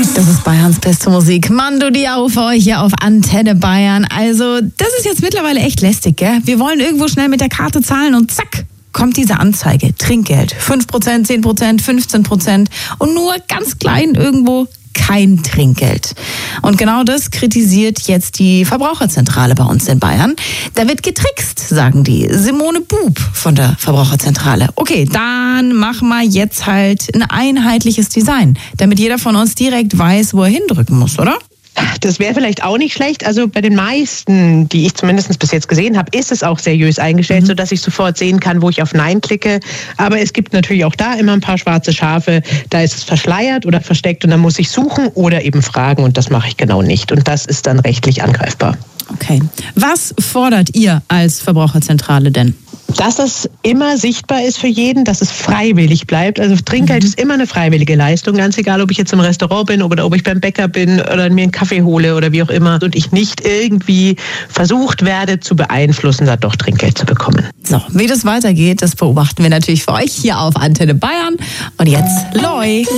Das ist Bayerns beste Musik. Mando Diao für euch hier auf Antenne Bayern. Also, das ist jetzt mittlerweile echt lästig, gell? Wir wollen irgendwo schnell mit der Karte zahlen und zack, kommt diese Anzeige. Trinkgeld. 5%, 10%, 15% und nur ganz klein irgendwo kein Trinkgeld. Und genau das kritisiert jetzt die Verbraucherzentrale bei uns in Bayern. Da wird getrickst, sagen die. Simone Bub von der Verbraucherzentrale. Okay, dann machen wir jetzt halt ein einheitliches Design, damit jeder von uns direkt weiß, wo er hindrücken muss, oder? Das wäre vielleicht auch nicht schlecht. Also bei den meisten, die ich zumindest bis jetzt gesehen habe, ist es auch seriös eingestellt, sodass ich sofort sehen kann, wo ich auf Nein klicke. Aber es gibt natürlich auch da immer ein paar schwarze Schafe. Da ist es verschleiert oder versteckt und dann muss ich suchen oder eben fragen und das mache ich genau nicht. Und das ist dann rechtlich angreifbar. Okay. Was fordert ihr als Verbraucherzentrale denn? Dass es immer sichtbar ist für jeden, dass es freiwillig bleibt. Also Trinkgeld ist immer eine freiwillige Leistung, ganz egal, ob ich jetzt im Restaurant bin oder ob ich beim Bäcker bin oder mir einen Kaffee hole oder wie auch immer. Und ich nicht irgendwie versucht werde zu beeinflussen, da doch Trinkgeld zu bekommen. So, wie das weitergeht, das beobachten wir natürlich für euch hier auf Antenne Bayern. Und jetzt Loi.